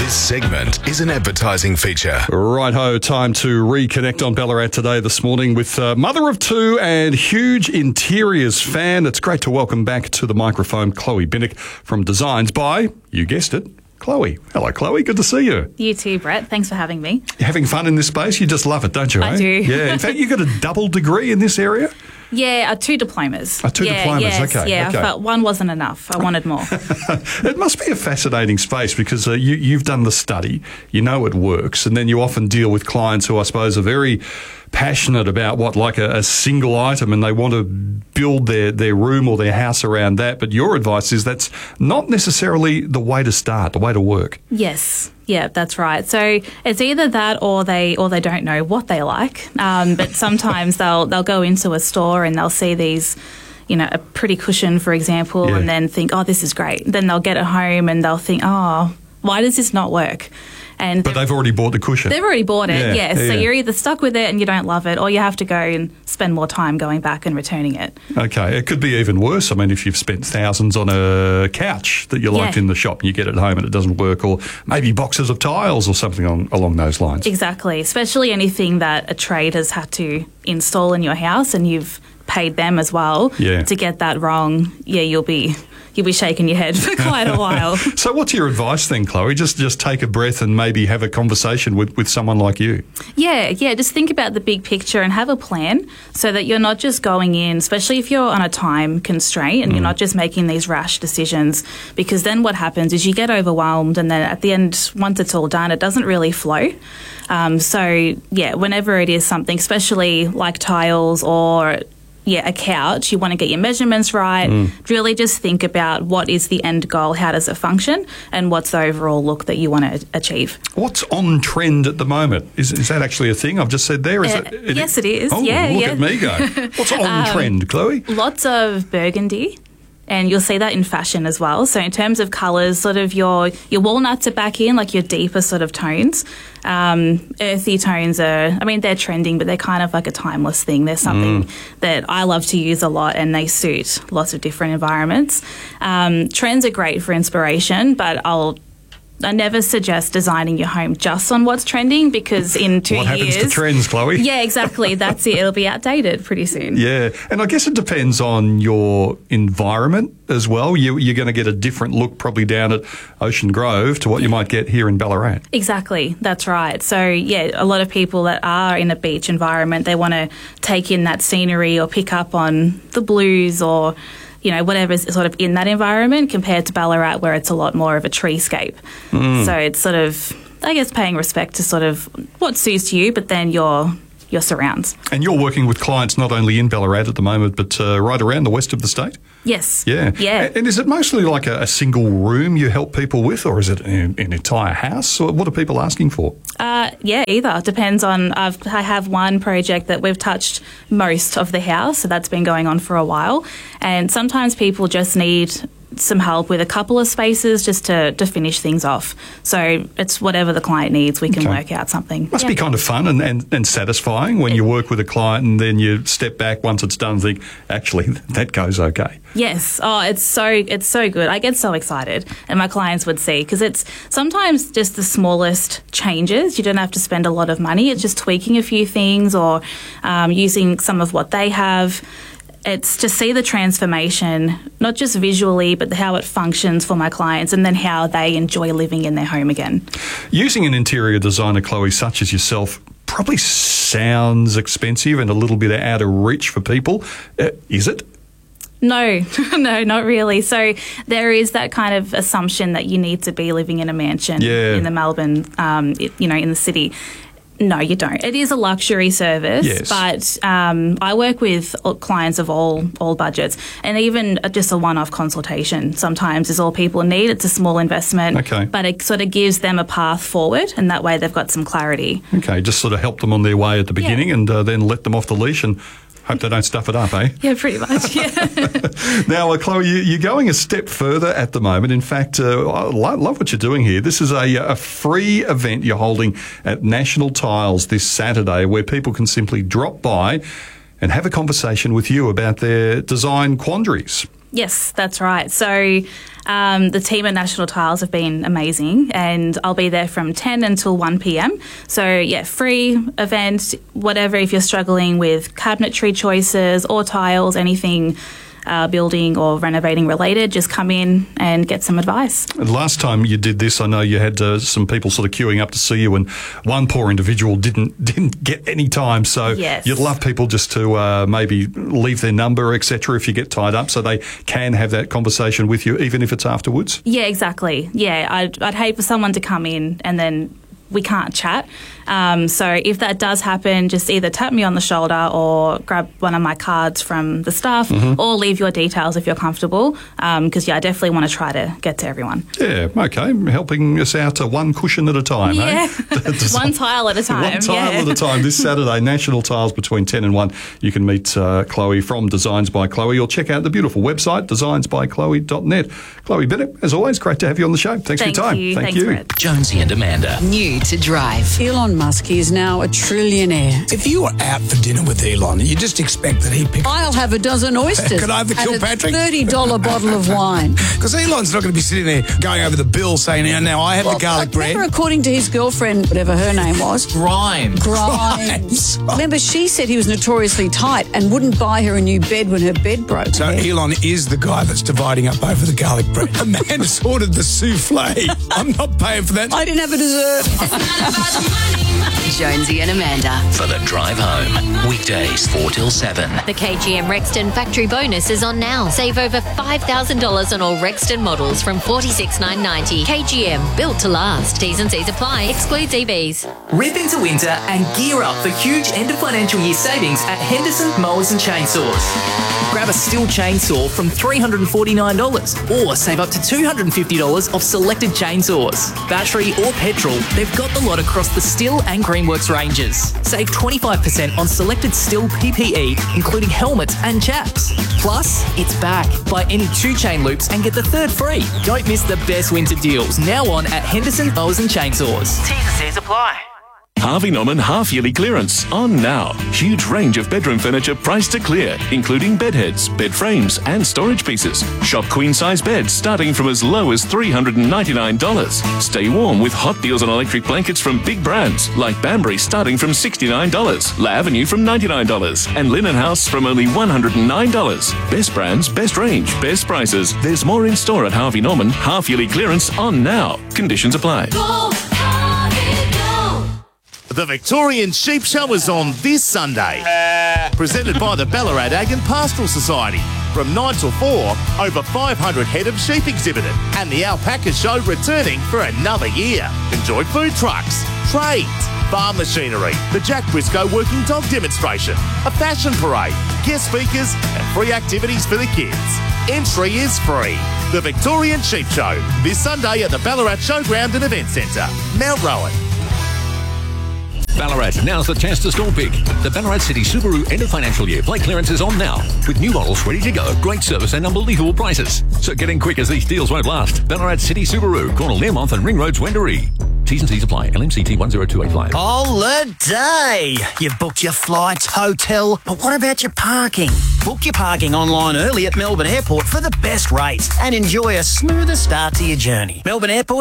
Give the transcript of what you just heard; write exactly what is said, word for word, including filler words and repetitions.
This segment is an advertising feature. Righto, time to reconnect on Ballarat today this morning with uh, mother of two and huge interiors fan. It's great to welcome back to the microphone Chloe Binnick from Designs by, you guessed it, Chloe. Hello, Chloe. Good to see you. You too, Brett. Thanks for having me. You're having fun in this space? You just love it, don't you? I eh? do. Yeah. In fact, you got a double degree in this area? Yeah, uh, two diplomas. Uh, two yeah, diplomas, yes, okay. Yeah, okay. but one wasn't enough. I wanted more. It must be a fascinating space because uh, you, you've done the study, you know it works, and then you often deal with clients who I suppose are very passionate about what, like a, a single item, and they want to build their, their room or their house around that. But your advice is that's not necessarily the way to start, the way to work. Yes. Yeah, that's right. So it's either that or they or they don't know what they like. Um, but sometimes they'll they'll go into a store and they'll see these, you know, a pretty cushion, for example, Yeah. and then think, oh, this is great. Then they'll get it home and they'll think, oh, why does this not work? And But they've already bought the cushion. They've already bought it, Yeah, yes. yeah. So you're either stuck with it and you don't love it, or you have to go and spend more time going back and returning it. Okay, it could be even worse. I mean, if you've spent thousands on a couch that you liked Yeah. in the shop and you get it home and it doesn't work, or maybe boxes of tiles or something on, along those lines. Exactly, especially anything that a trade has had to install in your house and you've paid them as well. Yeah. To get that wrong, yeah, you'll be you'll be shaking your head for quite a while. So what's your advice then, Chloe? Just just take a breath and maybe have a conversation with, with someone like you. Yeah, yeah, just think about the big picture and have a plan so that you're not just going in, especially if you're on a time constraint and mm. you're not just making these rash decisions, because then what happens is you get overwhelmed and then at the end, once it's all done, it doesn't really flow. Um, so, yeah, whenever it is something, especially like tiles or yeah, a couch, you want to get your measurements right. Mm. Really just think about what is the end goal, how does it function, and what's the overall look that you want to achieve. What's on trend at the moment? Is is that actually a thing I've just said there? Is uh, it, it, yes, it is. Oh, yeah, look yeah. at me go. What's on um, trend, Chloe? Lots of burgundy. And you'll see that in fashion as well. So in terms of colours, sort of your your walnuts are back in, like your deeper sort of tones. Um, earthy tones are, I mean, they're trending, but they're kind of like a timeless thing. They're something mm. that I love to use a lot and they suit lots of different environments. Um, trends are great for inspiration, but I'll I never suggest designing your home just on what's trending, because in two what years... What happens to trends, Chloe? Yeah, exactly. That's it. It'll be outdated pretty soon. Yeah, and I guess it depends on your environment as well. You, you're going to get a different look probably down at Ocean Grove to what you might get here in Ballarat. Exactly. That's right. So, yeah, a lot of people that are in a beach environment, they want to take in that scenery or pick up on the blues or, you know, whatever's sort of in that environment, compared to Ballarat where it's a lot more of a treescape. Mm. So it's sort of, I guess, paying respect to sort of what suits you, but then your your surrounds. And you're working with clients not only in Ballarat at the moment, but uh, right around the west of the state? Yes. Yeah. Yeah. And is it mostly like a, a single room you help people with, or is it an, an entire house? Or what are people asking for? Uh, yeah, either. Depends on, I've, I have one project that we've touched most of the house, so that's been going on for a while. And sometimes people just need some help with a couple of spaces just to, to finish things off. So it's whatever the client needs, we can Okay. work out something. Must Yep. be kind of fun and, and, and satisfying when you work with a client and then you step back once it's done and think, actually, that goes okay. Yes. Oh, it's so it's so good. I get so excited, and my clients would see, because it's sometimes just the smallest changes. You don't have to spend a lot of money. It's just tweaking a few things or um, using some of what they have. It's to see the transformation, not just visually, but how it functions for my clients, and then how they enjoy living in their home again. Using an interior designer, Chloe, such as yourself, probably sounds expensive and a little bit out of reach for people. Uh, is it? No, no, not really. So there is that kind of assumption that you need to be living in a mansion Yeah. in the Melbourne, um, it, you know, in the city. No, you don't. It is a luxury service, Yes. but um, I work with clients of all all budgets, and even just a one-off consultation sometimes is all people need. It's a small investment, Okay. but it sort of gives them a path forward, and that way they've got some clarity. Okay, just sort of help them on their way at the beginning Yeah. and uh, then let them off the leash and hope they don't stuff it up, eh? Yeah, pretty much, yeah. Now, uh, Chloe, you, you're going a step further at the moment. In fact, uh, I lo- love what you're doing here. This is a, a free event you're holding at National Tiles this Saturday, where people can simply drop by and have a conversation with you about their design quandaries. Yes, that's right. So um, the team at National Tiles have been amazing, and I'll be there from ten until one p.m. So, yeah, free event, whatever, if you're struggling with cabinetry choices or tiles, anything Uh, building or renovating related, just come in and get some advice. And last time you did this, I know you had uh, some people sort of queuing up to see you, and one poor individual didn't didn't get any time. So yes. You'd love people just to uh, maybe leave their number, et cetera, if you get tied up, so they can have that conversation with you, even if it's afterwards. Yeah, exactly. Yeah, I'd, I'd hate for someone to come in and then we can't chat. Um, so if that does happen, just either tap me on the shoulder or grab one of my cards from the staff, mm-hmm. or leave your details if you're comfortable. Because, um, yeah, I definitely want to try to get to everyone. Yeah, okay. Helping us out uh, one cushion at a time, yeah. eh? One tile at a time. One tile yeah. at a time. This Saturday, National Tiles between ten and one. You can meet uh, Chloe from Designs by Chloe, or check out the beautiful website, designs by chloe dot net. Chloe Bennett, as always, great to have you on the show. Thanks Thank for your time. You. Thank Thanks, you. Brett. Jonesy and Amanda. New to drive. Elon Musk is now a trillionaire. If you were out for dinner with Elon, you just expect that he'd pick I'll have a dozen oysters. Could I have the Kilpatrick? And a thirty dollars bottle of wine. Because Elon's not going to be sitting there going over the bill saying, now, now I have Well, the garlic bread. Remember, according to his girlfriend, whatever her name was, Grimes. Grimes. Remember, she said he was notoriously tight and wouldn't buy her a new bed when her bed broke. So Yeah. Elon is the guy that's dividing up over the garlic bread. A man has ordered the souffle. I'm not paying for that. I didn't have a dessert. Jonesy and Amanda. For the drive home. Weekdays four till seven. The K G M Rexton factory bonus is on now. Save over five thousand dollars on all Rexton models from forty-six thousand nine hundred ninety dollars. K G M, built to last. T's and C's apply. Excludes E Vs. Rip into winter and gear up for huge end of financial year savings at Henderson Mowers and Chainsaws. Grab a Stihl chainsaw from three hundred forty-nine dollars or save up to two hundred fifty dollars off selected chainsaws. Battery or petrol, they've got the lot across the Stihl and Greenworks ranges. Save twenty-five percent on selected Stihl P P E, including helmets and chaps. Plus, it's back. Buy any two chain loops and get the third free. Don't miss the best winter deals now on at Henderson Mowers and Chainsaws. T's and C's apply. Harvey Norman half-yearly clearance on now. Huge range of bedroom furniture priced to clear, including bed heads, bed frames and storage pieces. Shop queen-size beds starting from as low as three hundred ninety-nine dollars. Stay warm with hot deals on electric blankets from big brands like Banbury starting from sixty-nine dollars, La Avenue from ninety-nine dollars and Linen House from only one hundred nine dollars. Best brands, best range, best prices. There's more in store at Harvey Norman. Half-yearly clearance on now. Conditions apply. Go, Harvey, go. The Victorian Sheep Show is on this Sunday. Presented by the Ballarat Ag and Pastoral Society. From nine till four, over five hundred head of sheep exhibited. And the Alpaca Show returning for another year. Enjoy food trucks, trades, farm machinery, the Jack Briscoe Working Dog Demonstration, a fashion parade, guest speakers and free activities for the kids. Entry is free. The Victorian Sheep Show, this Sunday at the Ballarat Showground and Event Centre, Mount Rowan. Ballarat, now's the chance to score big. The Ballarat City Subaru end of financial year plate clearance is on now, with new models ready to go, great service and unbelievable prices. So get in quick as these deals won't last. Ballarat City Subaru, Cornwall, Learmonth and Ring Roads, Wendouree. T's and C's apply. L M C T one zero two eight five. Holiday! You've booked your flights, hotel, but what about your parking? Book your parking online early at Melbourne Airport for the best rates and enjoy a smoother start to your journey. Melbourne Airport